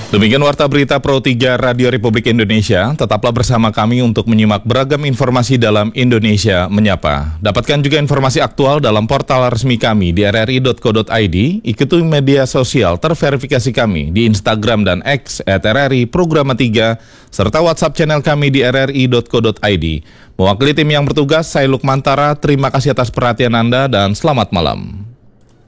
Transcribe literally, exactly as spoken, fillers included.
Demikian Warta Berita Pro tiga Radio Republik Indonesia. Tetaplah bersama kami untuk menyimak beragam informasi dalam Indonesia Menyapa. Dapatkan juga informasi aktual dalam portal resmi kami di r r i dot co dot i d. Ikuti media sosial terverifikasi kami di Instagram dan X at r r i programa tiga, serta WhatsApp channel kami di r r i dot co dot i d. Mewakili tim yang bertugas, saya Lukmantara. Terima kasih atas perhatian Anda dan selamat malam.